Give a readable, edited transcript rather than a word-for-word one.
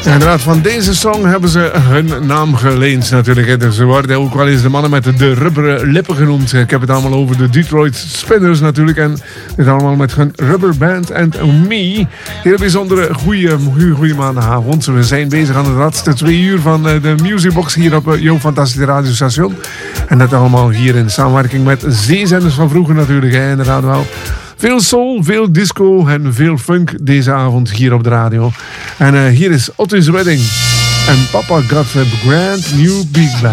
Ja, inderdaad, van deze song hebben ze hun naam geleend natuurlijk. Dus ze worden ook wel eens de mannen met de rubberen lippen genoemd. Ik heb het allemaal over de Detroit Spinners natuurlijk. En dit allemaal met hun Rubber Band and Me. Heel bijzondere goede maandagavond. We zijn bezig aan de laatste 2 uur van de Musicbox hier op jouw fantastische radiostation. En dat allemaal hier in samenwerking met zeezenders van vroeger natuurlijk. Hè, inderdaad wel. Veel soul, veel disco en veel funk deze avond hier op de radio. En hier is Otis Redding. En Papa got a brand new big band.